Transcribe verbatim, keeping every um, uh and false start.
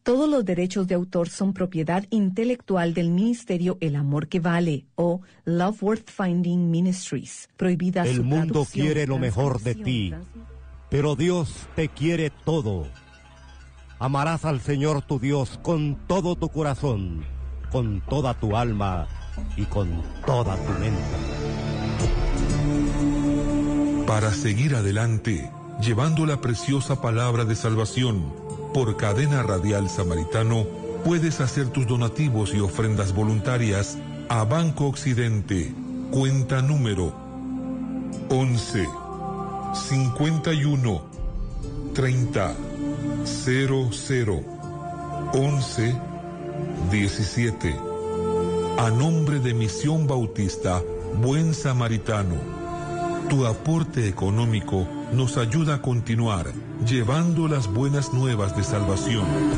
Todos los derechos de autor son propiedad intelectual del Ministerio El Amor que Vale o Love Worth Finding Ministries. Prohibida El su mundo traducción, quiere lo mejor de ti, pero Dios te quiere todo. Amarás al Señor tu Dios con todo tu corazón, con toda tu alma y con toda tu mente. Para seguir adelante, llevando la preciosa palabra de salvación, por Cadena Radial Samaritano, puedes hacer tus donativos y ofrendas voluntarias a Banco Occidente, cuenta número once, cincuenta y uno, treinta, cero cero, once, diecisiete. A nombre de Misión Bautista Buen Samaritano, tu aporte económico nos ayuda a continuar llevando las buenas nuevas de salvación.